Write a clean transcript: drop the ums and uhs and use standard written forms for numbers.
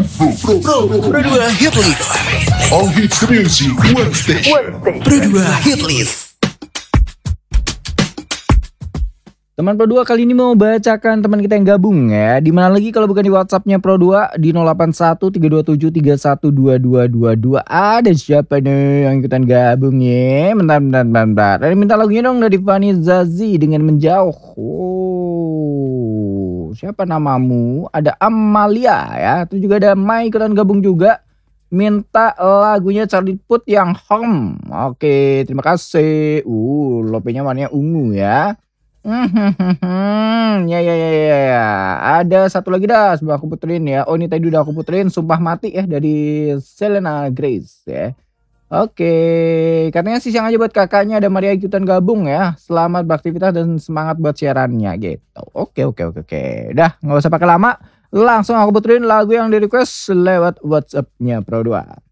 Pro 2 Hit List. All hits music, one station. Pro 2 Hit List. Teman Pro 2 kali ini mau bacakan teman kita yang gabung ya. Dimana lagi kalau bukan di WhatsAppnya Pro 2 di 081327312222. Ada siapa nih yang ikutan gabung ya? Bentar. Minta lagunya dong dari Fani Zazi dengan Menjauh. Oh, siapa namamu? Ada Amalia ya. Terus juga ada Mai ikutan gabung juga. Minta lagunya Charlie Puth yang Home. Oke, terima kasih. Lopenya warnanya ungu ya. Ya. Ada satu lagi dah sebelum aku puterin ya. Oh, ini tadi udah aku puterin Sumpah Mati ya dari Selena Grace ya. Oke, katanya sih siang aja buat kakaknya, ada Maria ikutan gabung ya. Selamat beraktivitas dan semangat buat siarannya gitu. Oke. Dah, nggak usah pakai lama. Langsung aku puterin lagu yang di request lewat WhatsApp-nya Pro 2.